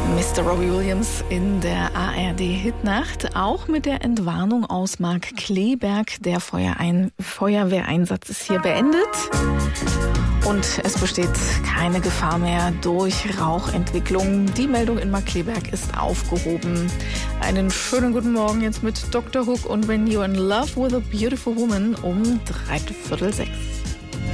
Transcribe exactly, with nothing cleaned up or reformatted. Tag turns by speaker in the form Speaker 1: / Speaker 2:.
Speaker 1: Mister Robbie Williams in der A R D-Hitnacht, auch mit der Entwarnung aus Markkleeberg. Der Feuerein- Feuerwehreinsatz ist hier beendet und es besteht keine Gefahr mehr durch Rauchentwicklung. Die Meldung in Markkleeberg ist aufgehoben. Einen schönen guten Morgen jetzt mit Doktor Hook und When You're in Love with a Beautiful Woman um dreiviertel sechs.